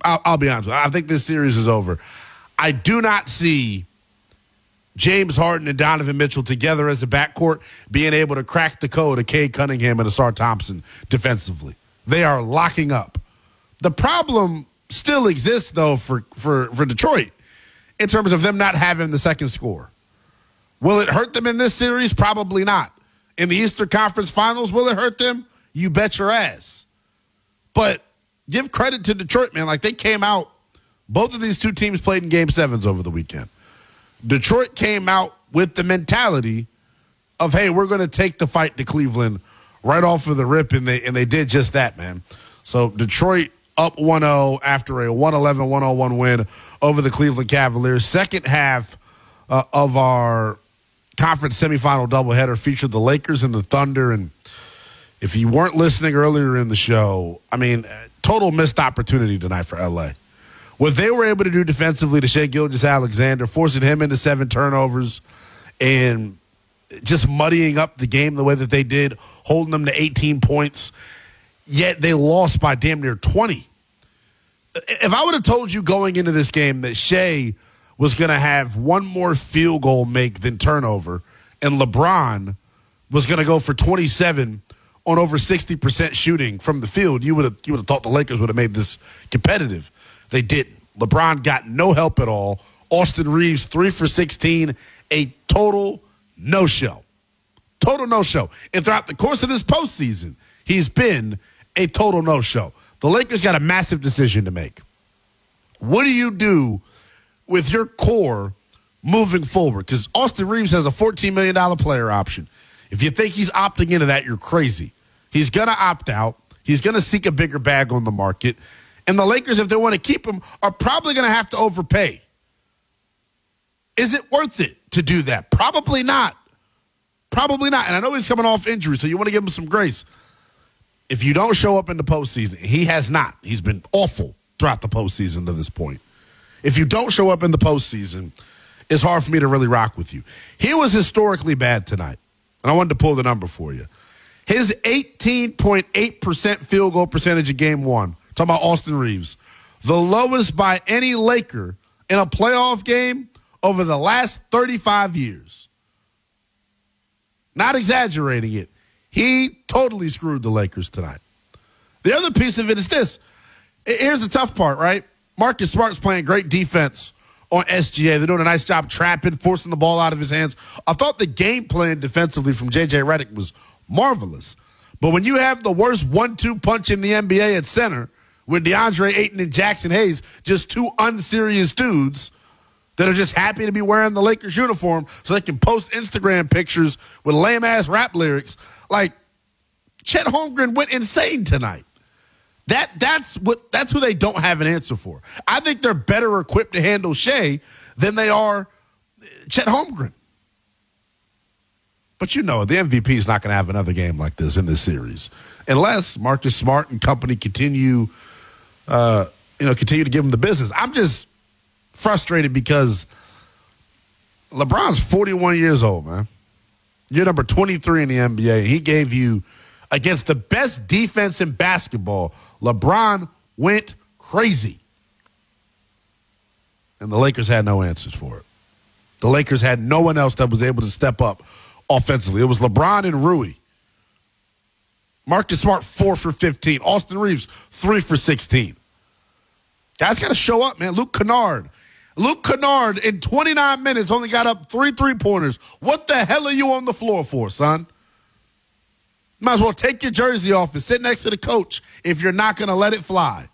I'll be honest with you. I think this series is over. I do not see James Harden and Donovan Mitchell together as a backcourt being able to crack the code of Cade Cunningham and Asar Thompson defensively. They are locking up. The problem still exists, though, for Detroit in terms of them not having the second score. Will it hurt them in this series? Probably not. In the Eastern Conference Finals, will it hurt them? You bet your ass. But give credit to Detroit, man. Like, they came out. Both of these two teams played in Game 7s over the weekend. Detroit came out with the mentality of, hey, we're going to take the fight to Cleveland right off of the rip, and they did just that, man. So Detroit up 1-0 after a 111-101 win over the Cleveland Cavaliers. Second half of our conference semifinal doubleheader featured the Lakers and the Thunder, and if you weren't listening earlier in the show, I mean, total missed opportunity tonight for L.A. What they were able to do defensively to Shai Gilgeous-Alexander, forcing him into 7 turnovers and just muddying up the game the way that they did, holding them to 18 points, yet they lost by damn near 20. If I would have told you going into this game that Shai was going to have one more field goal make than turnover and LeBron was going to go for 27 on over 60% shooting from the field, you would have thought the Lakers would have made this competitive. They didn't. LeBron got no help at all. Austin Reeves, 3 for 16, a total no-show. Total no-show. And throughout the course of this postseason, he's been a total no-show. The Lakers got a massive decision to make. What do you do with your core moving forward? Because Austin Reeves has a $14 million player option. If you think he's opting into that, you're crazy. He's going to opt out. He's going to seek a bigger bag on the market. And the Lakers, if they want to keep him, are probably going to have to overpay. Is it worth it to do that? Probably not. Probably not. And I know he's coming off injury, so you want to give him some grace. If you don't show up in the postseason, he has not. He's been awful throughout the postseason to this point. If you don't show up in the postseason, it's hard for me to really rock with you. He was historically bad tonight, and I wanted to pull the number for you. His 18.8% field goal percentage in Game 1, talking about Austin Reeves, the lowest by any Laker in a playoff game over the last 35 years. Not exaggerating it. He totally screwed the Lakers tonight. The other piece of it is this. Here's the tough part, right? Marcus Smart's playing great defense on SGA. They're doing a nice job trapping, forcing the ball out of his hands. I thought the game plan defensively from J.J. Redick was marvelous. But when you have the worst 1-2 punch in the NBA at center, with DeAndre Ayton and Jackson Hayes, just two unserious dudes that are just happy to be wearing the Lakers uniform so they can post Instagram pictures with lame-ass rap lyrics, like, Chet Holmgren went insane tonight. That's who they don't have an answer for. I think they're better equipped to handle Shai than they are Chet Holmgren. But you know, the MVP is not going to have another game like this in this series unless Marcus Smart and company continue to give him the business. I'm just frustrated because LeBron's 41 years old, man. You're number 23 in the NBA. He gave you, against the best defense in basketball, LeBron went crazy. And the Lakers had no answers for it. The Lakers had no one else that was able to step up offensively. It was LeBron and Rui. Marcus Smart, 4 for 15. Austin Reeves, 3 for 16. Guys got to show up, man. Luke Kennard in 29 minutes only got up 3 3-pointers. What the hell are you on the floor for, son? Might as well take your jersey off and sit next to the coach if you're not going to let it fly.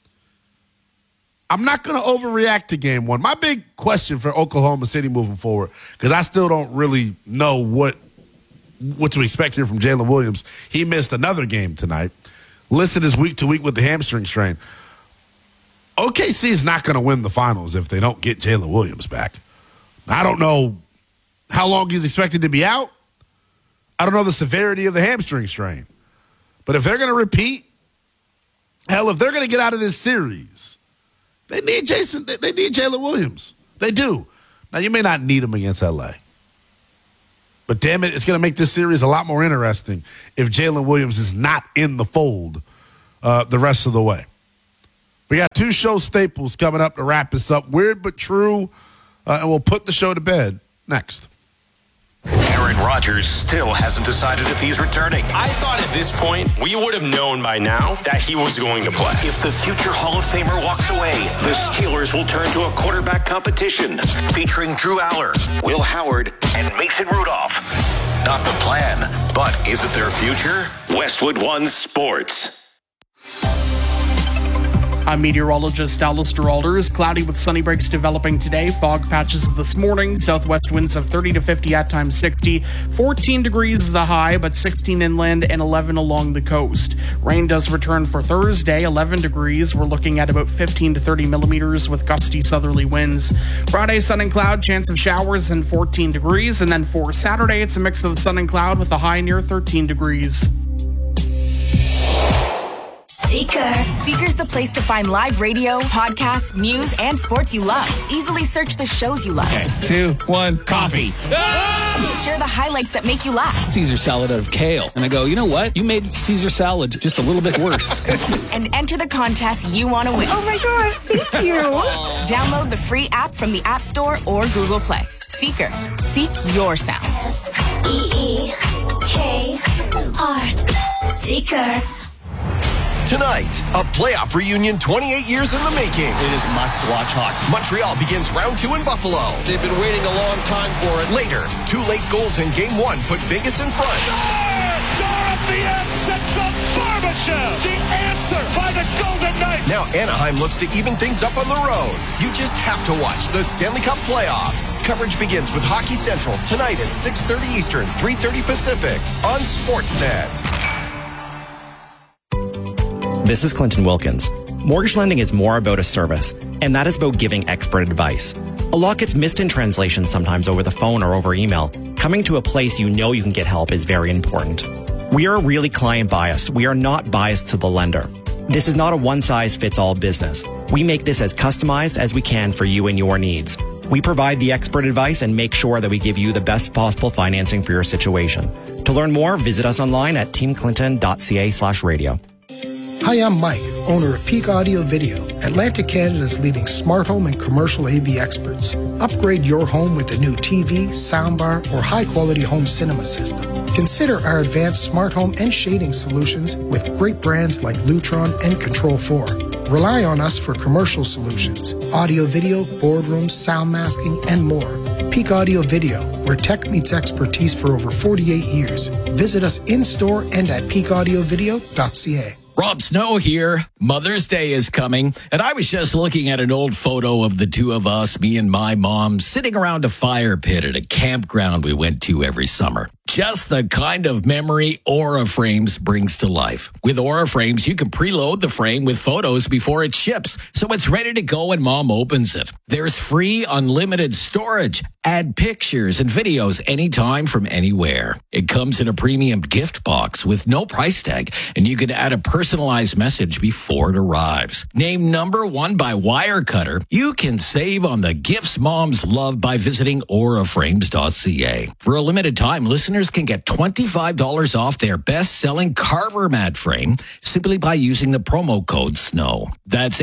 I'm not going to overreact to Game 1. My big question for Oklahoma City moving forward, because I still don't really know what to expect here from Jalen Williams. He missed another game tonight. Listed as week to week with the hamstring strain. OKC is not going to win the finals if they don't get Jalen Williams back. I don't know how long he's expected to be out. I don't know the severity of the hamstring strain. But if they're going to repeat, hell, if they're going to get out of this series, they need Jalen Williams. They do. Now, you may not need him against L.A., but damn it, it's going to make this series a lot more interesting if Jalen Williams is not in the fold the rest of the way. We got two show staples coming up to wrap this up. Weird but true, and we'll put the show to bed next. Aaron Rodgers still hasn't decided if he's returning. I thought at this point we would have known by now that he was going to play. If the future Hall of Famer walks away, the Steelers will turn to a quarterback competition featuring Drew Aller, Will Howard, and Mason Rudolph. Not the plan, but is it their future? Westwood One Sports. I'm meteorologist Alistair Alders. Cloudy with sunny breaks developing today. Fog patches this morning. Southwest winds of 30 to 50, at times 60. 14 degrees the high, but 16 inland and 11 along the coast. Rain does return for Thursday, 11 degrees. We're looking at about 15 to 30 millimeters with gusty southerly winds. Friday, sun and cloud, chance of showers and 14 degrees. And then for Saturday, it's a mix of sun and cloud with a high near 13 degrees. Seeker. Seeker's the place to find live radio, podcasts, news, and sports you love. Easily search the shows you love. Okay, 2, 1, coffee. Share the highlights that make you laugh. Caesar salad out of kale. And I go, you know what? You made Caesar salad just a little bit worse. And enter the contest you want to win. Oh my God, thank you. Download the free app from the App Store or Google Play. Seeker. Seek your sounds. SEEKR. Seeker. Tonight, a playoff reunion 28 years in the making. It is must-watch hockey. Montreal begins round 2 in Buffalo. They've been waiting a long time for it. Later, 2 late goals in Game 1 put Vegas in front. Dorofeev sets up Barbashev. The answer by the Golden Knights. Now Anaheim looks to even things up on the road. You just have to watch the Stanley Cup playoffs. Coverage begins with Hockey Central tonight at 6:30 Eastern, 3:30 Pacific on Sportsnet. This is Clinton Wilkins. Mortgage lending is more about a service, and that is about giving expert advice. A lot gets missed in translation sometimes over the phone or over email. Coming to a place you know you can get help is very important. We are really client biased. We are not biased to the lender. This is not a one-size-fits-all business. We make this as customized as we can for you and your needs. We provide the expert advice and make sure that we give you the best possible financing for your situation. To learn more, visit us online at teamclinton.ca/radio. Hi, I'm Mike, owner of Peak Audio Video, Atlantic Canada's leading smart home and commercial AV experts. Upgrade your home with a new TV, soundbar, or high-quality home cinema system. Consider our advanced smart home and shading solutions with great brands like Lutron and Control4. Rely on us for commercial solutions, audio video, boardrooms, sound masking, and more. Peak Audio Video, where tech meets expertise for over 48 years. Visit us in-store and at peakaudiovideo.ca. Rob Snow here. Mother's Day is coming, and I was just looking at an old photo of the two of us, me and my mom, sitting around a fire pit at a campground we went to every summer. Just the kind of memory Aura Frames brings to life. With Aura Frames, you can preload the frame with photos before it ships, so it's ready to go when Mom opens it. There's free, unlimited storage. Add pictures and videos anytime from anywhere. It comes in a premium gift box with no price tag, and you can add a personalized message before it arrives. Named #1 by Wirecutter, you can save on the gifts moms love by visiting auraframes.ca. For a limited time, listeners can get $25 off their best-selling Carver mat frame simply by using the promo code SNOW. That's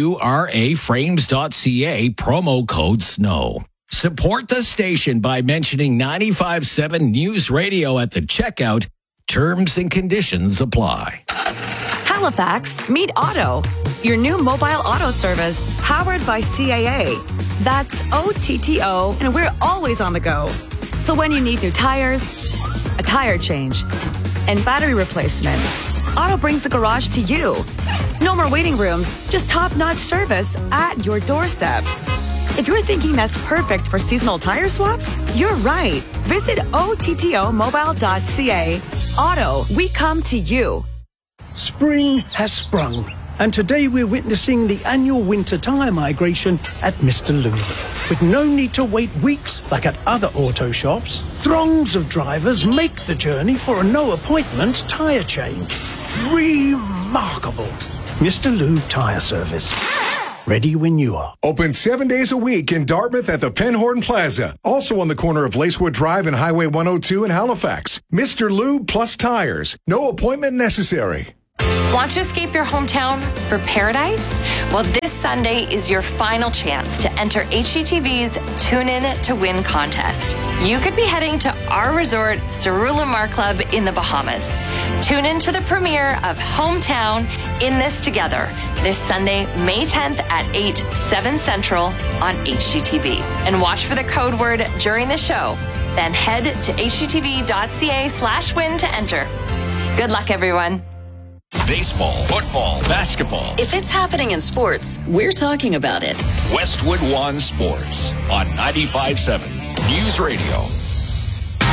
AURAFrames.ca, promo code SNOW. Support the station by mentioning 95.7 News Radio at the checkout. Terms and conditions apply. Halifax, meet Auto, your new mobile auto service powered by CAA. That's OTTO, and we're always on the go. So when you need new tires, a tire change, and battery replacement, Auto brings the garage to you. No more waiting rooms, just top-notch service at your doorstep. If you're thinking that's perfect for seasonal tire swaps, you're right. Visit OTTOmobile.ca. Auto, we come to you. Spring has sprung, and today we're witnessing the annual winter tire migration at Mr. Lube. With no need to wait weeks like at other auto shops, throngs of drivers make the journey for a no-appointment tire change. Remarkable. Mr. Lube Tire Service. Ready when you are. Open 7 days a week in Dartmouth at the Penhorn Plaza. Also on the corner of Lacewood Drive and Highway 102 in Halifax. Mr. Lube plus tires. No appointment necessary. Want to escape your hometown for paradise? Well, this Sunday is your final chance to enter HGTV's Tune In to Win contest. You could be heading to our resort, Cerullimar Club in the Bahamas. Tune in to the premiere of Hometown In This Together this Sunday, May 10th at 8, 7 Central on HGTV. And watch for the code word during the show. Then head to hgtv.ca/win to enter. Good luck, everyone. Baseball, football, basketball. If it's happening in sports, we're talking about it. Westwood One Sports on 95.7 News Radio.